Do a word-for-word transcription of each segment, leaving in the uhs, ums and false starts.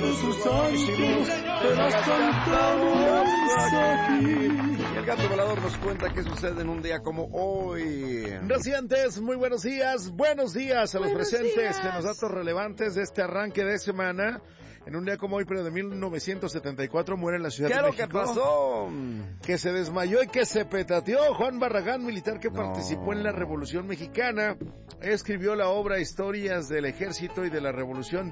todos sus santos, te las cantamos aquí. Y el gato volador nos cuenta qué sucede en un día como hoy. Recientes, muy buenos días, buenos días a los buenos presentes días. en los datos relevantes de este arranque de semana. En un día como hoy, pero de mil novecientos setenta y cuatro, muere en la Ciudad ¿Qué de es lo México. que pasó? Que se desmayó y que se petateó. Juan Barragán, militar que No. participó en la Revolución Mexicana, escribió la obra Historias del Ejército y de la Revolución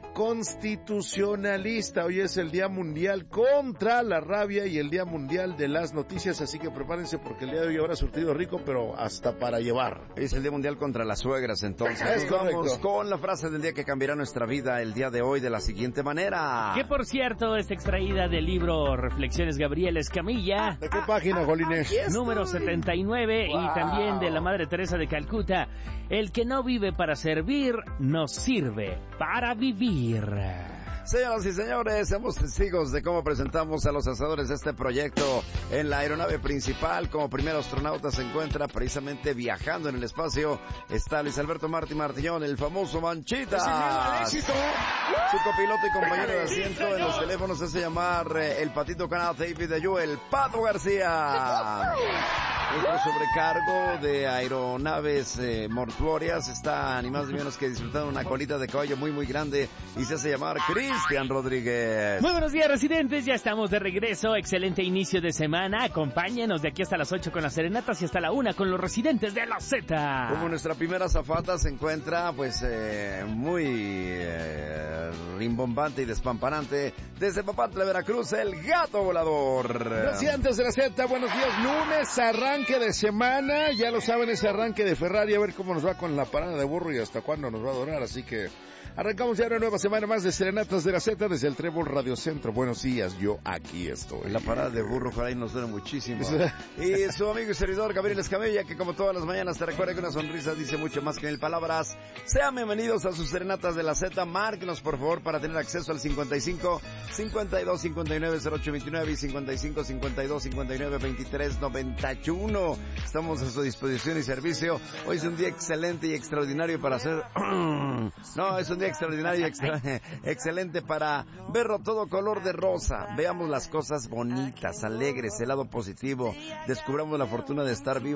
Constitucionalista. Hoy es el Día Mundial contra la Rabia y el Día Mundial de las Noticias, así que prepárense porque el día de hoy habrá surtido rico, pero hasta para llevar. Es el Día Mundial contra las Suegras, entonces. Es Vamos correcto. con la frase del día que cambiará nuestra vida el día de hoy de la siguiente manera. Que por cierto está extraída del libro Reflexiones Gabriela Escamilla, ¿De qué página, Jolines? número setenta y nueve, Wow. y también de la Madre Teresa de Calcuta. El que no vive para servir, no sirve para vivir. Señoras y señores, somos testigos de cómo presentamos a los hacedores de este proyecto en la aeronave principal. Como primer astronauta se encuentra precisamente viajando en el espacio. Está Luis Alberto Martí Martillón, el famoso Manchita. Su copiloto y compañero de asiento en los teléfonos hace llamar eh, el Patito Canal David de Yu, el Pato García. Otro sobrecargo de aeronaves eh, mortuorias está ni más ni menos que disfrutando una colita de caballo muy muy grande y se hace llamar Cristian Rodríguez. Muy buenos días, residentes, ya estamos de regreso. Excelente inicio de semana. Acompáñenos de aquí hasta las ocho con las serenatas y hasta la una con los residentes de la Z. Como nuestra primera azafata se encuentra pues eh, muy eh, rimbombante y despampanante desde Papantla, Veracruz, el gato volador. Residentes de la Z, buenos días. Lunes, arranque de semana. Ya lo saben, ese arranque de Ferrari, a ver cómo nos va con la parada de burro y hasta cuándo nos va a durar. Así que arrancamos ya una nueva semana más de Serenatas de la Z desde el Trébol Radio Centro. Buenos días, yo aquí estoy. La parada de burro, ojalá y nos duele muchísimo. Y su amigo y servidor Gabriel Escamilla, que como todas las mañanas te recuerda que una sonrisa dice mucho más que mil palabras. Sean bienvenidos a sus Serenatas de la Z. Márquenos por favor para tener acceso al cincuenta y cinco, cincuenta y dos, cincuenta y nueve, cero ocho veintinueve y cincuenta y cinco, cincuenta y dos, cincuenta y nueve, veintitrés, noventa y uno. Estamos a su disposición y servicio. Hoy es un día excelente y extraordinario para hacer... No, es un día extraordinario y extra... excelente para verlo todo color de rosa. Veamos las cosas bonitas, alegres, el lado positivo. Descubramos la fortuna de estar vivos.